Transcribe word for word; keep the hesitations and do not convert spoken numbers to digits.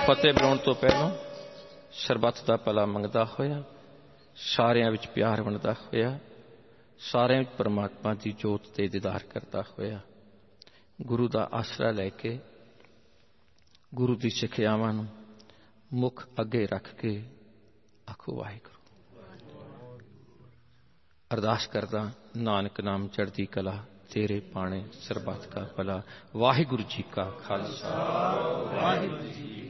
फतेह बुलाउण तो पहलों सरबत दा भला मंगदा होया, सारियां विच प्यार वंडदा होया, सारियां विच परमात्मा दी जोत ते दीदार करदा होया, गुरु दा आसरा लैके गुरु दी सिखियावां नूं मुख अगे रख के आखो वाहिगुरू। अरदास करदा नानक नाम चढ़दी कला, तेरे पाने सरबत का भला। वाहिगुरू जी का खालसा, वाहिगुरू जी